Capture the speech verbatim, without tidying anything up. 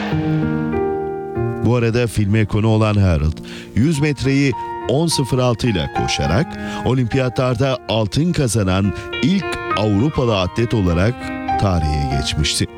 Bu arada filme konu olan Harold, yüz metreyi on sıfır altı ile koşarak olimpiyatlarda altın kazanan ilk Avrupalı atlet olarak tarihe geçmişti.